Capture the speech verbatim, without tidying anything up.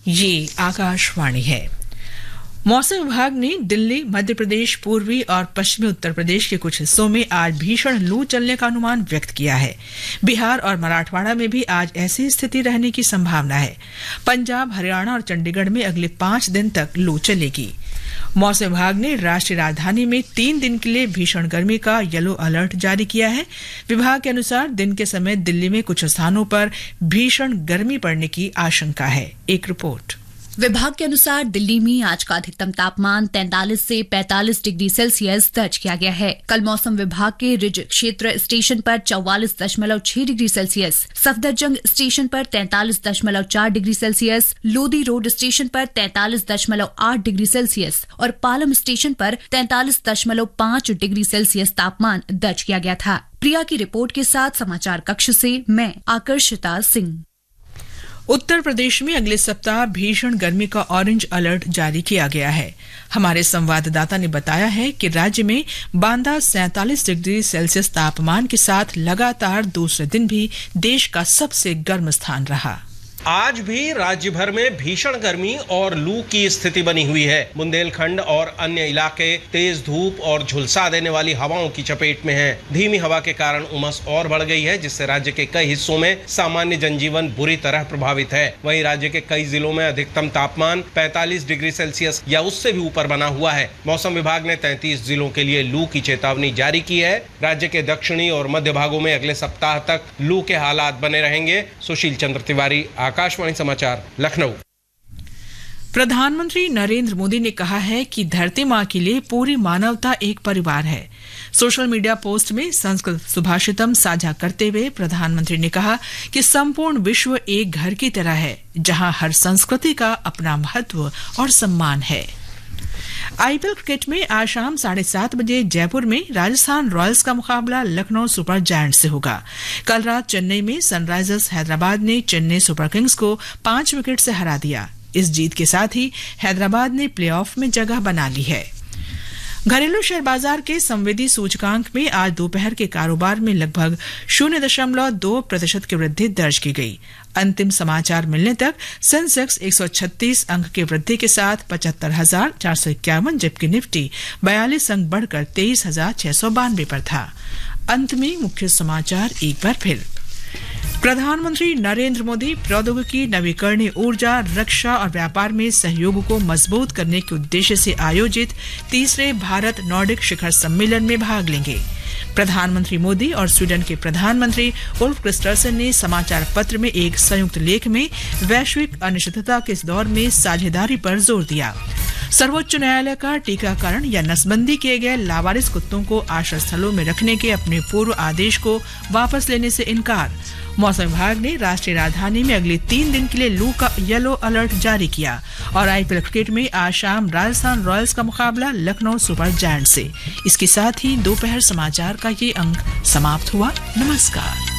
ये आकाशवाणी है। मौसम विभाग ने दिल्ली, मध्य प्रदेश, पूर्वी और पश्चिमी उत्तर प्रदेश के कुछ हिस्सों में आज भीषण लू चलने का अनुमान व्यक्त किया है। बिहार और मराठवाड़ा में भी आज ऐसी स्थिति रहने की संभावना है। पंजाब, हरियाणा और चंडीगढ़ में अगले पांच दिन तक लू चलेगी। मौसम विभाग ने राष्ट्रीय राजधानी में तीन दिन के लिए भीषण गर्मी का येलो अलर्ट जारी किया है। विभाग के अनुसार दिन के समय दिल्ली में कुछ स्थानों पर भीषण गर्मी पड़ने की आशंका है। एक रिपोर्ट। विभाग के अनुसार दिल्ली में आज का अधिकतम तापमान तैंतालीस से पैंतालीस डिग्री सेल्सियस दर्ज किया गया है। कल मौसम विभाग के रिज क्षेत्र स्टेशन पर चौवालीस दशमलव छह डिग्री सेल्सियस, सफदरजंग स्टेशन पर तैंतालीस दशमलव चार degree Celsius, Lodhi road station पर तैंतालीस दशमलव आठ डिग्री सेल्सियस और पालम स्टेशन पर तैंतालीस दशमलव पांच डिग्री सेल्सियस तापमान दर्ज किया गया था। प्रिया की रिपोर्ट के साथ समाचार कक्ष से मैं आकर्षिता सिंह। उत्तर प्रदेश में अगले सप्ताह भीषण गर्मी का ऑरेंज अलर्ट जारी किया गया है। हमारे संवाददाता ने बताया है कि राज्य में बांदा सैंतालीस डिग्री सेल्सियस तापमान के साथ लगातार दूसरे दिन भी देश का सबसे गर्म स्थान रहा। आज भी राज्य भर में भीषण गर्मी और लू की स्थिति बनी हुई है। बुंदेलखंड और अन्य इलाके तेज धूप और झुलसा देने वाली हवाओं की चपेट में हैं। धीमी हवा के कारण उमस और बढ़ गई है, जिससे राज्य के कई हिस्सों में सामान्य जनजीवन बुरी तरह प्रभावित है। वहीं राज्य के कई जिलों में अधिकतम तापमान पैंतालीस डिग्री सेल्सियस या उससे भी ऊपर बना हुआ है। मौसम विभाग ने तैंतीस जिलों के लिए लू की चेतावनी जारी की है। राज्य के दक्षिणी और मध्य भागों में अगले सप्ताह तक लू के हालात बने रहेंगे। सुशील चंद्र तिवारी, आकाशवाणी समाचार, लखनऊ। प्रधानमंत्री नरेंद्र मोदी ने कहा है कि धरती मां के लिए पूरी मानवता एक परिवार है। सोशल मीडिया पोस्ट में संस्कृत सुभाषितम साझा करते हुए प्रधानमंत्री ने कहा कि संपूर्ण विश्व एक घर की तरह है, जहां हर संस्कृति का अपना महत्व और सम्मान है। आईपीएल क्रिकेट में आज शाम साढ़े सात बजे जयपुर में राजस्थान रॉयल्स का मुकाबला लखनऊ सुपर जायंट्स से होगा। कल रात चेन्नई में सनराइजर्स हैदराबाद ने चेन्नई सुपर किंग्स को पांच विकेट से हरा दिया। इस जीत के साथ ही हैदराबाद ने प्लेऑफ में जगह बना ली है। घरेलू शेयर बाजार के संवेदी सूचकांक में आज दोपहर के कारोबार में लगभग शून्य दशमलव दो प्रतिशत की वृद्धि दर्ज की गई। अंतिम समाचार मिलने तक सेंसेक्स एक सौ छत्तीस अंक की वृद्धि के साथ पचहत्तर हजार चार सौ इक्यावन, जबकि निफ्टी बयालीस अंक बढ़कर तेईस हजार छह सौ बानवे पर था। अंत में मुख्य समाचार एक बार फिर। प्रधानमंत्री नरेंद्र मोदी प्रौद्योगिकी, नवीकरणीय ऊर्जा, रक्षा और व्यापार में सहयोग को मजबूत करने के उद्देश्य से आयोजित तीसरे भारत नॉर्डिक शिखर सम्मेलन में भाग लेंगे। प्रधानमंत्री मोदी और स्वीडन के प्रधानमंत्री उल्फ क्रिस्टरसन ने समाचार पत्र में एक संयुक्त लेख में वैश्विक अनिश्चितता के इस दौर में साझेदारी पर जोर दिया। सर्वोच्च न्यायालय का टीकाकरण या नसबंदी किए गए लावारिस कुत्तों को आश्रय स्थलों में रखने के अपने पूर्व आदेश को वापस लेने से इनकार। मौसम विभाग ने राष्ट्रीय राजधानी में अगले तीन दिन के लिए लू का येलो अलर्ट जारी किया। और आईपीएल क्रिकेट में आज शाम राजस्थान रॉयल्स का मुकाबला लखनऊ सुपर जायंट्स से। इसके साथ ही दोपहर समाचार का ये अंक समाप्त हुआ। नमस्कार।